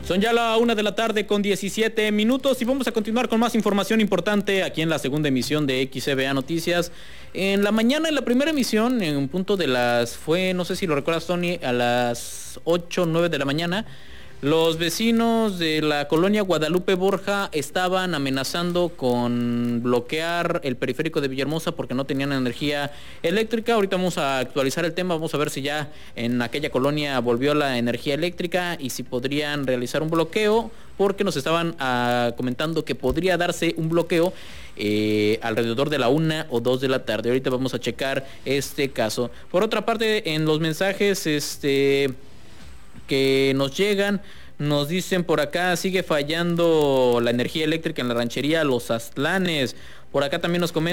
Son ya la 1:17 p.m. y vamos a continuar con más información importante aquí en la segunda emisión de XCBA Noticias. En la mañana, en la primera emisión, en un punto de no sé si lo recuerdas, Tony, a las 8 o 9 de la mañana, los vecinos de la colonia Guadalupe Borja estaban amenazando con bloquear el periférico de Villahermosa porque no tenían energía eléctrica. Ahorita vamos a actualizar el tema, vamos a ver si ya en aquella colonia volvió la energía eléctrica y si podrían realizar un bloqueo, porque nos estaban comentando que podría darse un bloqueo alrededor de la 1 o 2 de la tarde. Ahorita vamos a checar este caso. Por otra parte, en los mensajes que nos llegan, nos dicen por acá: sigue fallando la energía eléctrica en la ranchería Los Aztlanes. Por acá también nos comentan